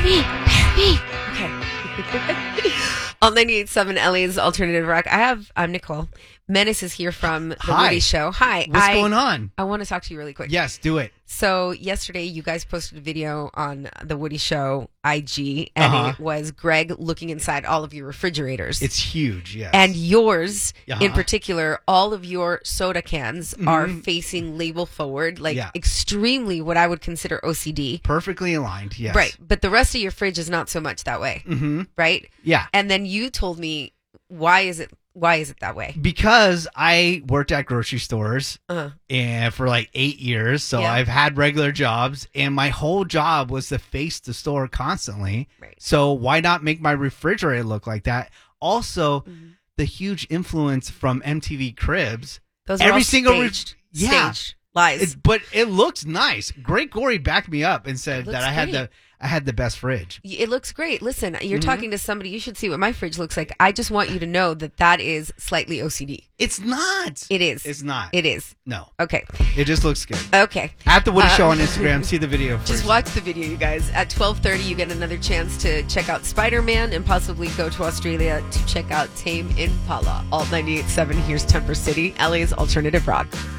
Okay. On 98.7 LA's Alternative Rock. I'm Nicole. Menace is here from The Hi. Woody Show. Hi. What's going on? I want to talk to you really quick. Yes, do it. So yesterday you guys posted a video on The Woody Show IG, and it was Greg looking inside all of your refrigerators. It's huge, yes. And yours, in particular, all of your soda cans are facing label forward, like extremely what I would consider OCD. Perfectly aligned, yes. Right. But the rest of your fridge is not so much that way. Right? Yeah. And then you told me, why is it that way? Because I worked at grocery stores and for like 8 years, so I've had regular jobs, and my whole job was to face the store constantly. Right. So why not make my refrigerator look like that? Also, the huge influence from MTV Cribs. Those are all staged. Staged lies. But it looks nice. Great Gory backed me up and said that I had the best fridge. It looks great. Listen, you're talking to somebody. You should see what my fridge looks like. I just want you to know that is slightly OCD. It's not. It is. It's not. It is. No. Okay. It just looks good. Okay. At The Woody Show on Instagram. See the video first. Just watch the video, you guys. At 12:30, you get another chance to check out Spider-Man and possibly go to Australia to check out Tame Impala. Alt 98.7, here's Temper City, LA's Alternative Rock.